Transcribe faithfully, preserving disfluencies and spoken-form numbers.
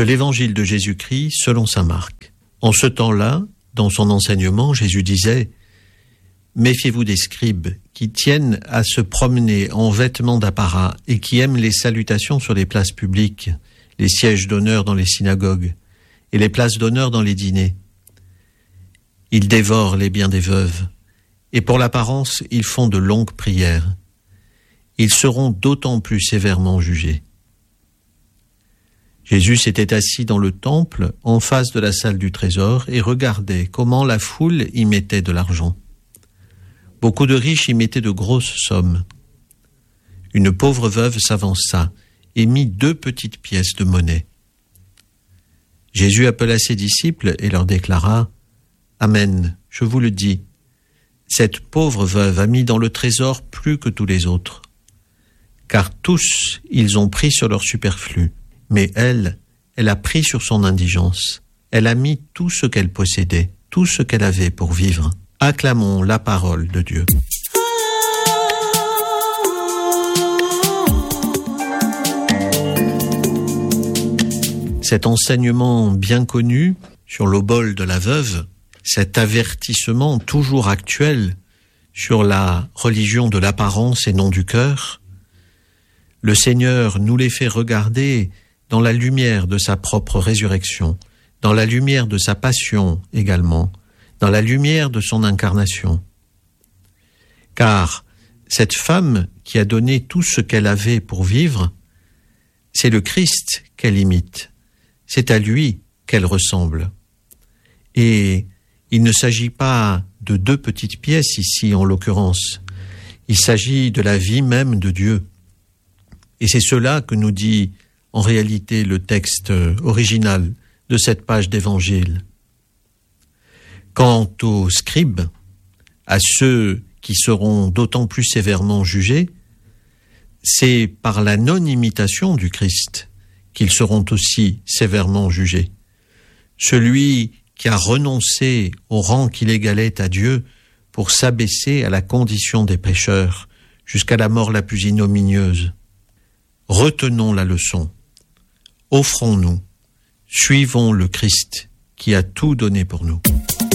De l'Évangile de Jésus-Christ selon saint Marc. En ce temps-là, dans son enseignement, Jésus disait « Méfiez-vous des scribes qui tiennent à se promener en vêtements d'apparat et qui aiment les salutations sur les places publiques, les sièges d'honneur dans les synagogues et les places d'honneur dans les dîners. Ils dévorent les biens des veuves et pour l'apparence, ils font de longues prières. Ils seront d'autant plus sévèrement jugés. » Jésus s'était assis dans le temple, en face de la salle du trésor, et regardait comment la foule y mettait de l'argent. Beaucoup de riches y mettaient de grosses sommes. Une pauvre veuve s'avança et mit deux petites pièces de monnaie. Jésus appela ses disciples et leur déclara « Amen, je vous le dis, cette pauvre veuve a mis dans le trésor plus que tous les autres. Car tous, ils ont pris sur leur superflu. Mais elle, elle a pris sur son indigence. Elle a mis tout ce qu'elle possédait, tout ce qu'elle avait pour vivre. Acclamons la parole de Dieu. Cet enseignement bien connu sur l'obole de la veuve, cet avertissement toujours actuel sur la religion de l'apparence et non du cœur, le Seigneur nous les fait regarder dans la lumière de sa propre résurrection, dans la lumière de sa passion également, dans la lumière de son incarnation. Car cette femme qui a donné tout ce qu'elle avait pour vivre, c'est le Christ qu'elle imite, c'est à lui qu'elle ressemble. Et il ne s'agit pas de deux petites pièces ici en l'occurrence, il s'agit de la vie même de Dieu. Et c'est cela que nous dit en réalité le texte original de cette page d'évangile. Quant aux scribes, à ceux qui seront d'autant plus sévèrement jugés, c'est par la non-imitation du Christ qu'ils seront aussi sévèrement jugés. Celui qui a renoncé au rang qu'il égalait à Dieu pour s'abaisser à la condition des pécheurs jusqu'à la mort la plus ignominieuse. Retenons la leçon. Offrons-nous, suivons le Christ qui a tout donné pour nous.